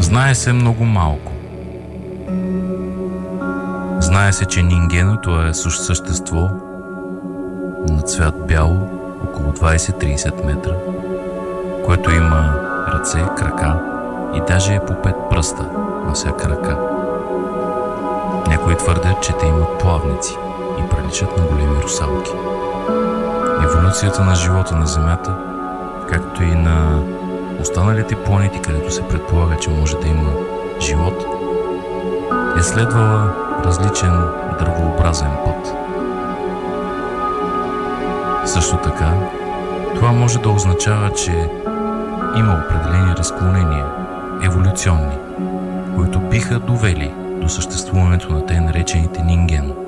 Знае се много малко. Знае се, че нингеното е същество на цвят бяло, около 20-30 метра, което има ръце, крака и даже по 5 пръста на всяка ръка. Някои твърдят, че те имат плавници и приличат на големи русалки. Еволюцията на живота на Земята, както и на останалите планети, където се предполага, че може да има живот, е следвала различен дървообразен път. Също така, това може да означава, че има определени разклонения, еволюционни, които биха довели до съществуването на тъй наречените нинген.